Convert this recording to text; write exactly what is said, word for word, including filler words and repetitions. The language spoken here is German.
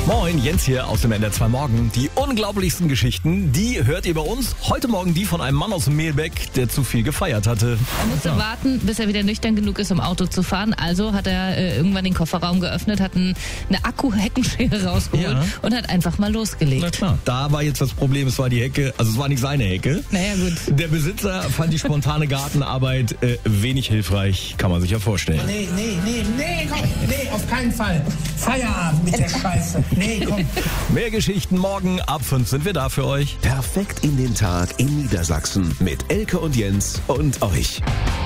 Moin, Jens hier aus dem N D R zwei Morgen. Die unglaublichsten Geschichten, die hört ihr bei uns. Heute Morgen die von einem Mann aus dem Mehlbeck, der zu viel gefeiert hatte. Er musste ja. warten, bis er wieder nüchtern genug ist, um Auto zu fahren. Also hat er äh, irgendwann den Kofferraum geöffnet, hat ein, eine Akku-Heckenschere rausgeholt ja. und hat einfach mal losgelegt. Na klar. Da war jetzt das Problem, es war die Hecke, also es war nicht seine Hecke. Naja, gut. Der Besitzer fand die spontane Gartenarbeit äh, wenig hilfreich, kann man sich ja vorstellen. Nee, nee, nee, nee, komm, nee, auf keinen Fall. Feierabend mit der Scheiße. Nee, komm. Mehr Geschichten morgen, ab fünf sind wir da für euch. Perfekt in den Tag in Niedersachsen mit Elke und Jens und euch.